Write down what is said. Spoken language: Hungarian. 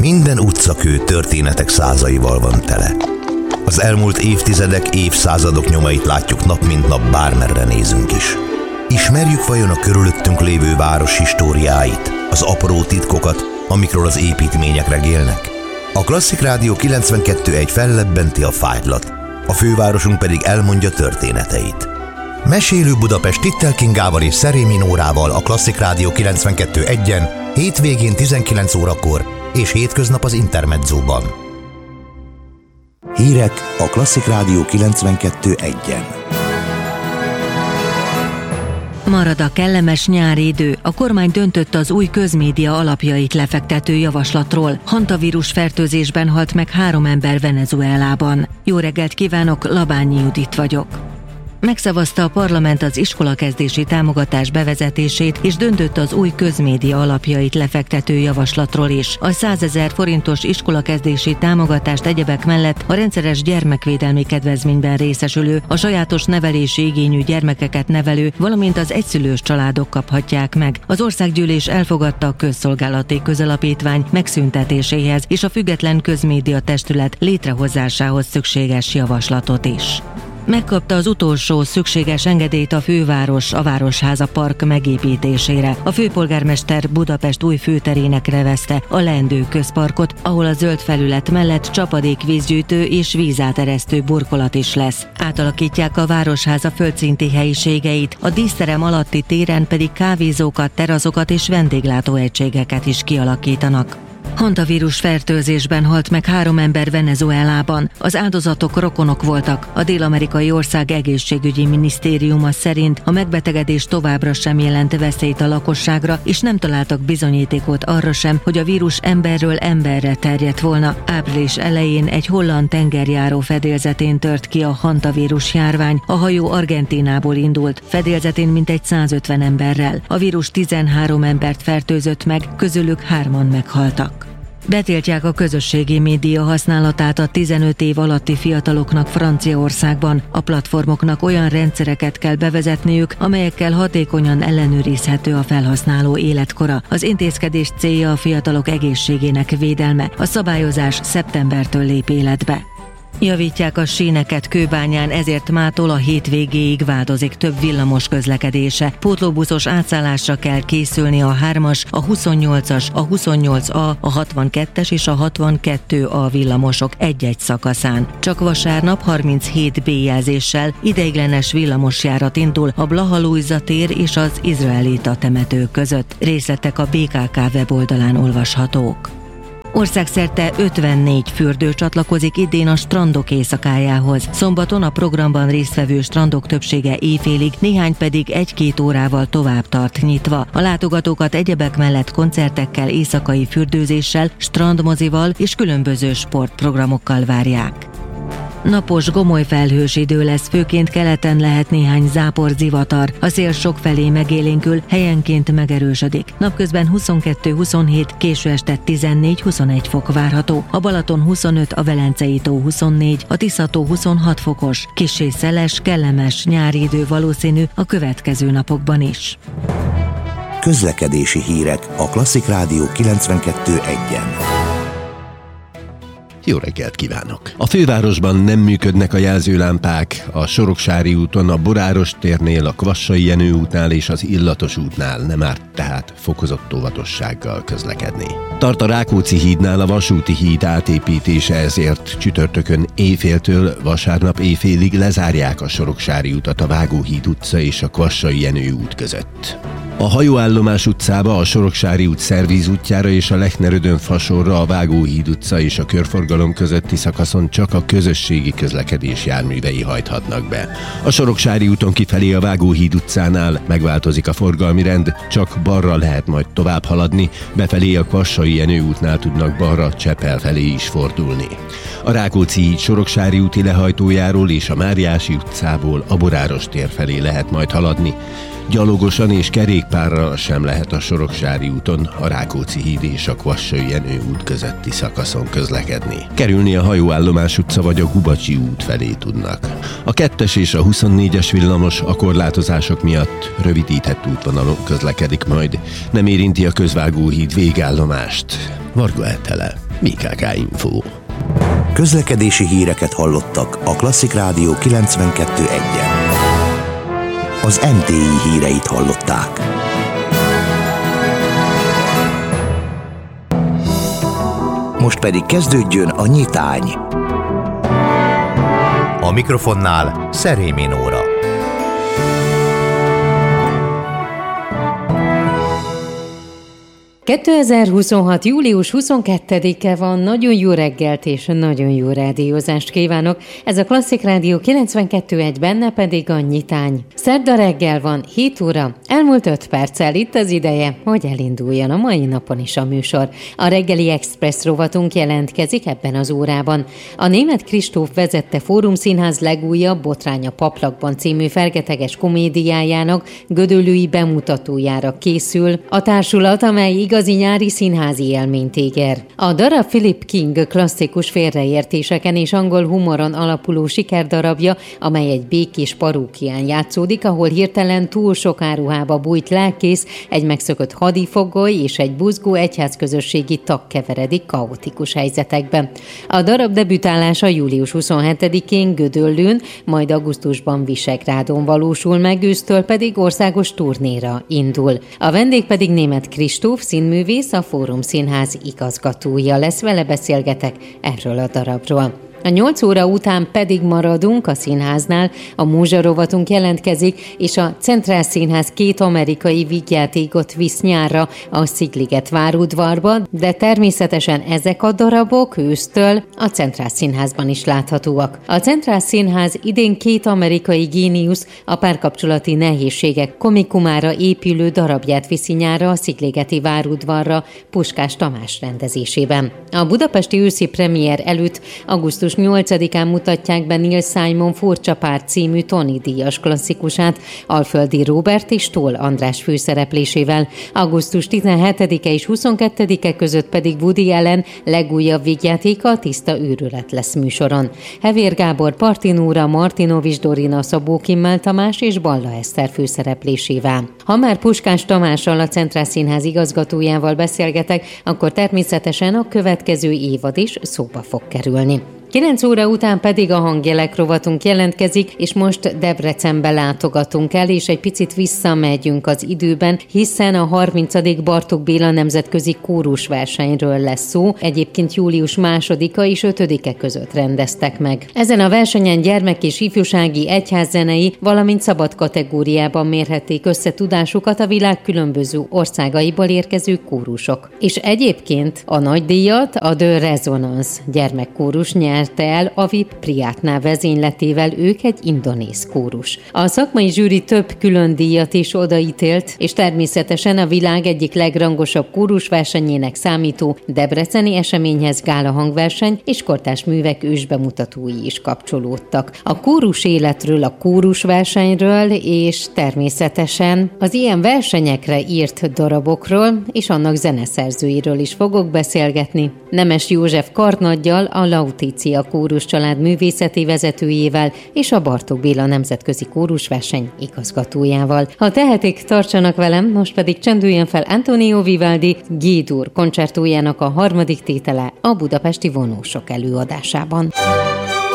Minden utcakő történetek százaival van tele. Az elmúlt évtizedek, évszázadok nyomait látjuk nap mint nap, bármerre nézünk is. Ismerjük vajon a körülöttünk lévő város históriáit, az apró titkokat, amikről az építmények regélnek? A Klasszik Rádió 92.1 fellebbenti a fájtlat, a fővárosunk pedig elmondja történeteit. Mesélő Budapest Tittel Kingával és Szerémi Nórával a Klasszik Rádió 92.1-en, hétvégén 19 órakor és hétköznap az Intermedzóban. Hírek a Klasszik Rádió 92.1-en. Marad a kellemes nyári idő. A kormány döntött az új közmédia alapjait lefektető javaslatról. Hantavírus fertőzésben halt meg 3 ember Venezuelában. Jó reggelt kívánok, Labányi Judit vagyok. Megszavazta a parlament az iskolakezdési támogatás bevezetését, és döntött az új közmédia alapjait lefektető javaslatról is. A 100 000 forintos iskolakezdési támogatást egyebek mellett a rendszeres gyermekvédelmi kedvezményben részesülő, a sajátos nevelési igényű gyermekeket nevelő, valamint az egyszülős családok kaphatják meg. Az országgyűlés elfogadta a közszolgálati közalapítvány megszüntetéséhez és a független közmédia testület létrehozásához szükséges javaslatot is. Megkapta az utolsó szükséges engedélyt a főváros a Városháza Park megépítésére. A főpolgármester Budapest új főterének nevezte a leendő közparkot, ahol a zöld felület mellett csapadékvízgyűjtő és vízáteresztő burkolat is lesz. Átalakítják a Városháza földszinti helyiségeit, a díszterem alatti téren pedig kávézókat, teraszokat és vendéglátóegységeket is kialakítanak. Hantavírus fertőzésben halt meg 3 ember Venezuelában. Az áldozatok rokonok voltak. A dél-amerikai ország egészségügyi minisztériuma szerint a megbetegedés továbbra sem jelent veszélyt a lakosságra, és nem találtak bizonyítékot arra sem, hogy a vírus emberről emberre terjedt volna. Április elején egy holland tengerjáró fedélzetén tört ki a hantavírus járvány. A hajó Argentínából indult, fedélzetén mintegy 150 emberrel. A vírus 13 embert fertőzött meg, közülük 3-an meghaltak. Betiltják a közösségi média használatát a 15 év alatti fiataloknak Franciaországban. A platformoknak olyan rendszereket kell bevezetniük, amelyekkel hatékonyan ellenőrizhető a felhasználó életkora. Az intézkedés célja a fiatalok egészségének védelme. A szabályozás szeptembertől lép életbe. Javítják a síneket Kőbányán, ezért mától a hétvégéig változik több villamos közlekedése. Pótlóbuszos átszállásra kell készülni a 3-as, a 28-as, a 28A, a 62-es és a 62A villamosok egy-egy szakaszán. Csak vasárnap 37 B jelzéssel ideiglenes villamosjárat indul a Blaha Lujza tér és az izraelita temető között. Részletek a BKK weboldalán olvashatók. Országszerte 54 fürdő csatlakozik idén a strandok éjszakájához. Szombaton a programban résztvevő strandok többsége éjfélig, néhány pedig 1-2 órával tovább tart nyitva. A látogatókat egyebek mellett koncertekkel, éjszakai fürdőzéssel, strandmozival és különböző sportprogramokkal várják. Napos, gomoly felhős idő lesz, főként keleten lehet néhány zápor, zivatar. A szél sokfelé megélénkül, helyenként megerősödik. Napközben 22-27, késő este 14-21 fok várható. A Balaton 25, a Velencei tó 24, a Tisza-tó 26 fokos. Kissé szeles, kellemes nyári idő valószínű a következő napokban is. Közlekedési hírek a Klasszik Rádió 92.1-en. Jó reggelt kívánok! A fővárosban nem működnek a jelzőlámpák, a Soroksári úton, a Boráros térnél, a Kvassai Jenő útnál és az Illatos útnál nem árt tehát fokozott óvatossággal közlekedni. Tart a Rákóczi hídnál a vasúti híd átépítése, ezért csütörtökön éjféltől vasárnap éjfélig lezárják a Soroksári utat a Vágóhíd utca és a Kvassai Jenő út között. A Hajóállomás utcába, a Soroksári út Szervíz útjára és a Lechner-Ödön fasorra a Vágóhíd utca és a körforgalom közötti szakaszon csak a közösségi közlekedés járművei hajthatnak be. A Soroksári úton kifelé a Vágóhíd utcánál megváltozik a forgalmi rend, csak balra lehet majd tovább haladni, befelé a Kvassai Jenő útnál tudnak balra Csepel felé is fordulni. A Rákóczi híd Soroksári úti lehajtójáról és a Máriási utcából a Boráros tér felé lehet majd haladni. Gyalogosan és kerékpárral sem lehet a Soroksári úton, a Rákóczi híd és a Kvassai Jenő út közötti szakaszon közlekedni. Kerülni a Hajóállomás utca vagy a Gubacsi út felé tudnak. A 2-es és a 24-es villamos a korlátozások miatt rövidített útvonalon közlekedik majd. Nem érinti a Közvágóhíd végállomást. Varga Etele. BKK Info. Közlekedési híreket hallottak a Klasszik Rádió 92.1-en. Az MTI híreit hallották. Most pedig kezdődjön a nyitány. A mikrofonnál Szerémi Nóra. 2026. július 22-e van, nagyon jó reggelt és nagyon jó rádiózást kívánok. Ez a Klasszik Rádió 92.1, benne pedig a nyitány. Szerda reggel van, 7 óra, elmúlt 5 perccel, itt az ideje, hogy elinduljon a mai napon is a műsor. A reggeli Express rovatunk jelentkezik ebben az órában. A Németh Kristóf vezette Fórumszínház legújabb Botrány a Paplakban című fergeteges komédiájának gödöllői bemutatójára készül. A társulat, amely igazi nyári színházi élményt ígér. A darab Philip King klasszikus félreértéseken és angol humoron alapuló sikerdarabja, amely egy békés parókián játszódik, ahol hirtelen túl sok áruhába bújt lelkész, egy megszökött hadifogoly és egy buzgó egyházközösségi tag keveredik kaotikus helyzetekben. A darab debütálása július 27-én Gödöllőn, majd augusztusban Visegrádon valósul meg, ősztől pedig országos turnéra indul. A vendég pedig Németh Kristóf, színművész, a Fórumszínház igazgatója lesz, vele beszélgetek erről a darabról. A 8 óra után pedig maradunk a színháznál, a Múzsa rovatunk jelentkezik, és a Centrál Színház 2 amerikai vígjátékot visz nyárra a Szigliget várudvarba, de természetesen ezek a darabok ősztől a Centrál Színházban is láthatóak. A Centrál Színház idén 2 amerikai géniusz, a párkapcsolati nehézségek komikumára épülő darabját viszi nyárra a Szigligeti várudvarra Puskás Tamás rendezésében. A budapesti őszi premier előtt augusztus 8-án mutatják be Neil Simon Furcsa pár című Tony-díjas klasszikusát Alföldi Róbert és Tóth András főszereplésével. Augusztus 17-e és 22-e között pedig Woody Allen legújabb vígjátéka, a Tiszta őrület lesz műsoron. Hevér Gábor Partinóra, Martinovics Dorina, Szabó Kimmel Tamás és Balla Eszter főszereplésével. Ha már Puskás Tamással, a Centrál Színház igazgatójával beszélgetek, akkor természetesen a következő évad is szóba fog kerülni. 9 óra után pedig a hangjelek rovatunk jelentkezik, és most Debrecenbe látogatunk el, és egy picit visszamegyünk az időben, hiszen a 30. Bartók Béla nemzetközi kórusversenyről lesz szó. Egyébként július 2-a és 5-e között rendeztek meg. Ezen a versenyen gyermek- és ifjúsági egyházzenei, valamint szabad kategóriában mérhették össze tudásukat a világ különböző országaiból érkező kórusok. És egyébként a nagy díjat a The Resonance gyermekkórus nyerte el Avip Priyatna vezényletével, ők egy indonéz kórus. A szakmai zsűri több külön díjat is odaítélt, és természetesen a világ egyik legrangosabb kórusversenyének számító debreceni eseményhez gála hangverseny és kortárs művek ősbemutatói is kapcsolódtak. A kórus életről, a kórusversenyről és természetesen az ilyen versenyekre írt darabokról és annak zeneszerzőiről is fogok beszélgetni. Nemes József karnaggyal, a Lautícia kórus család művészeti vezetőjével és a Bartók Béla nemzetközi kórusverseny igazgatójával. Ha tehetik, tartsanak velem, most pedig csendüljön fel Antonio Vivaldi G-dur koncertójának a 3. tétele a budapesti vonósok előadásában.